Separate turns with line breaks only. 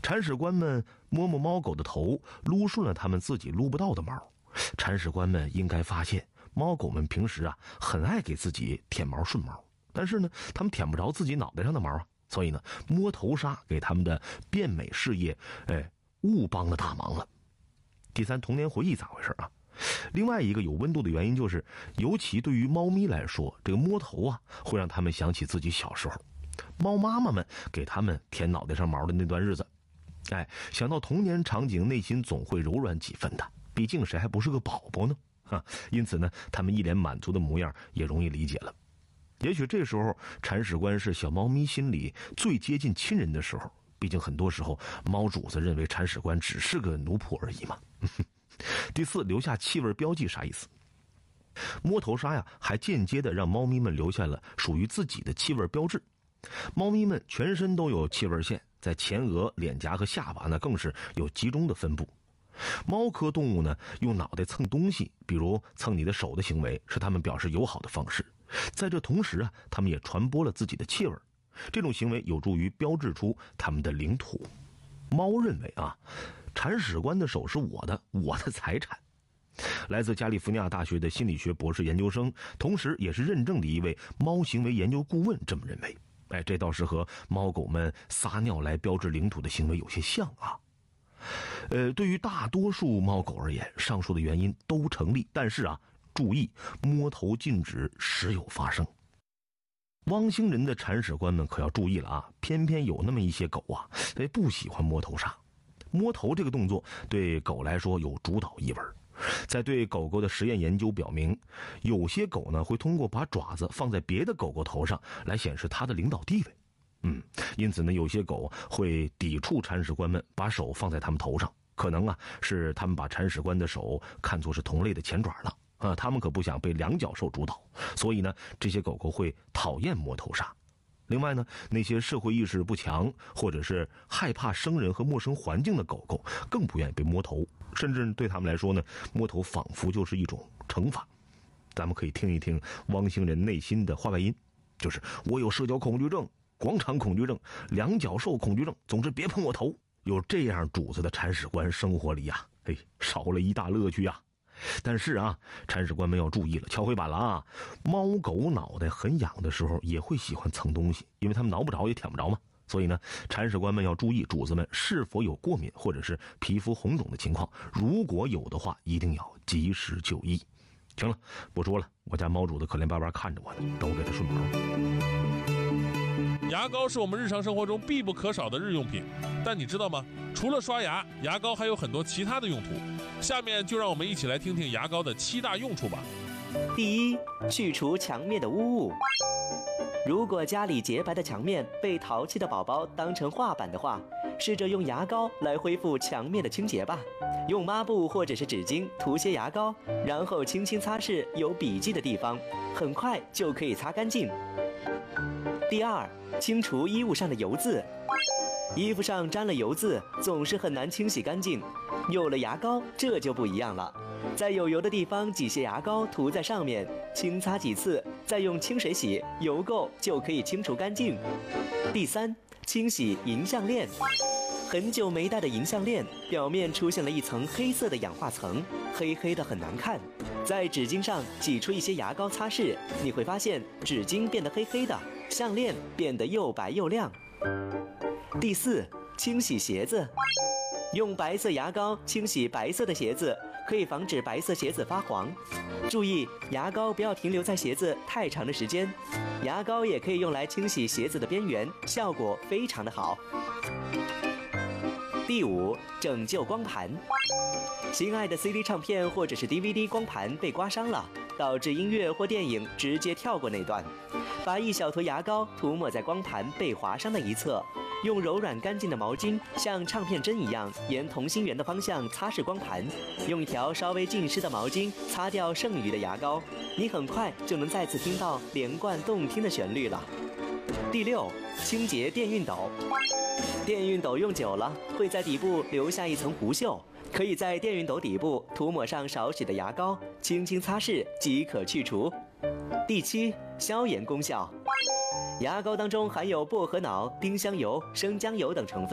铲屎官们摸摸猫狗的头，撸顺了它们自己撸不到的毛。铲屎官们应该发现，猫狗们平时很爱给自己舔毛顺毛，但是呢，它们舔不着自己脑袋上的毛所以呢，摸头杀给他们的变美事业，误帮了大忙了。第三，童年回忆咋回事另外一个有温度的原因就是，尤其对于猫咪来说，这个摸头会让他们想起自己小时候，猫妈妈们给他们舔脑袋上毛的那段日子。想到童年场景，内心总会柔软几分的，毕竟谁还不是个宝宝呢？因此呢，他们一脸满足的模样也容易理解了。也许这时候，铲屎官是小猫咪心里最接近亲人的时候，毕竟很多时候，猫主子认为铲屎官只是个奴仆而已嘛。第四，留下气味标记啥意思？摸头杀还间接的让猫咪们留下了属于自己的气味标志。猫咪们全身都有气味线，在前额、脸颊和下巴呢更是有集中的分布。猫科动物呢，用脑袋蹭东西，比如蹭你的手的行为，是它们表示友好的方式。在这同时它们也传播了自己的气味，这种行为有助于标志出它们的领土。猫认为铲屎官的手是我的财产。来自加利福尼亚大学的心理学博士研究生，同时也是认证的一位猫行为研究顾问这么认为。这倒是和猫狗们撒尿来标志领土的行为有些像对于大多数猫狗而言，上述的原因都成立，但是注意，摸头禁止时有发生。汪星人的铲屎官们可要注意了偏偏有那么一些狗不喜欢摸头杀。摸头这个动作对狗来说有主导意味。在对狗狗的实验研究表明，有些狗呢会通过把爪子放在别的狗狗头上来显示它的领导地位。因此呢，有些狗会抵触铲屎官们把手放在它们头上，可能是他们把铲屎官的手看作是同类的前爪了他们可不想被两脚兽主导，所以呢，这些狗狗会讨厌摸头杀。另外呢，那些社会意识不强或者是害怕生人和陌生环境的狗狗更不愿意被摸头，甚至对他们来说呢，摸头仿佛就是一种惩罚。咱们可以听一听汪星人内心的话外音，就是我有社交恐惧症、广场恐惧症、两脚兽恐惧症，总之别碰我头。有这样主子的铲屎官，生活里少了一大乐趣但是铲屎官们要注意了，敲黑板了猫狗脑袋很痒的时候也会喜欢蹭东西，因为他们挠不着也舔不着嘛。所以呢，铲屎官们要注意主子们是否有过敏或者是皮肤红肿的情况，如果有的话，一定要及时就医。行了，不说了，我家猫主子可怜巴巴看着我呢，都给它顺毛。
牙膏是我们日常生活中必不可少的日用品，但你知道吗？除了刷牙，牙膏还有很多其他的用途。下面就让我们一起来听听牙膏的7大用处吧。
第一，去除墙面的污物。如果家里洁白的墙面被淘气的宝宝当成画板的话，试着用牙膏来恢复墙面的清洁吧。用抹布或者是纸巾涂些牙膏，然后轻轻擦拭有笔记的地方，很快就可以擦干净。第二，清除衣物上的油渍。衣服上沾了油渍，总是很难清洗干净。有了牙膏，这就不一样了。在有油的地方挤些牙膏涂在上面，轻擦几次，再用清水洗，油垢就可以清除干净。第三，清洗银项链。很久没戴的银项链表面出现了一层黑色的氧化层，黑黑的很难看。在纸巾上挤出一些牙膏擦拭，你会发现纸巾变得黑黑的，项链变得又白又亮。第四，清洗鞋子。用白色牙膏清洗白色的鞋子，可以防止白色鞋子发黄。注意，牙膏不要停留在鞋子太长的时间。牙膏也可以用来清洗鞋子的边缘，效果非常的好。第五，拯救光盘。心爱的 CD 唱片或者是 DVD 光盘被刮伤了，导致音乐或电影直接跳过那段。把一小坨牙膏涂抹在光盘被划伤的一侧，用柔软干净的毛巾像唱片针一样沿同心圆的方向擦拭光盘，用一条稍微浸湿的毛巾擦掉剩余的牙膏，你很快就能再次听到连贯动听的旋律了。第六，清洁电熨斗。电熨斗用久了会在底部留下一层糊锈，可以在电熨斗底部涂抹上少许的牙膏，轻轻擦拭即可去除。第七，消炎功效。牙膏当中含有薄荷脑、丁香油、生姜油等成分，